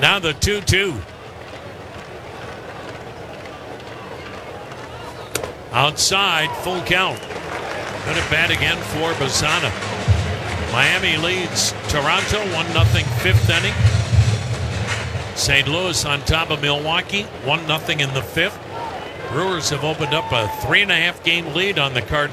Now the 2-2. Outside, full count. Good at bat again for Bassana. Miami leads Toronto 1-0 fifth inning. St. Louis on top of Milwaukee 1-0 in the fifth. Brewers have opened up a 3.5 game lead on the Cardinals.